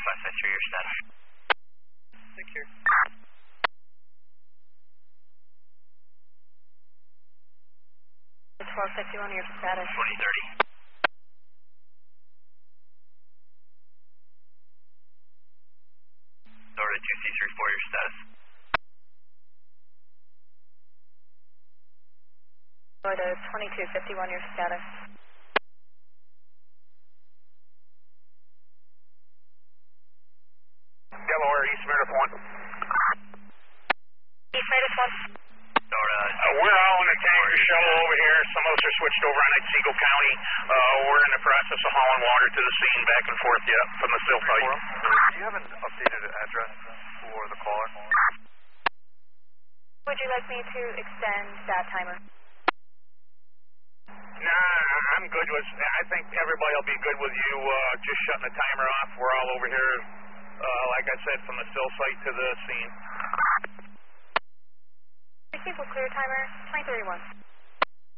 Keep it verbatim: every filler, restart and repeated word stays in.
West Century, your status. Secure. twelve fifty-one, your status. twenty thirty. Florida two C three four, your status. Florida twenty-two fifty-one, your status. Delaware, East Meredith one. East Meredith one. Florida. Uh, we're all in a tanker shuttle over here. Some of us are switched over on Otsego County. Uh, we're in the process of hauling water to the scene back and forth yet from the sill pipe. Do you have an updated address for the caller? Would you like me to extend that timer? Nah, I'm good with, I think everybody will be good with you uh, just shutting the timer off. We're all over here, uh, like I said, from the still site to the scene. Receive will clear timer, twenty thirty-one.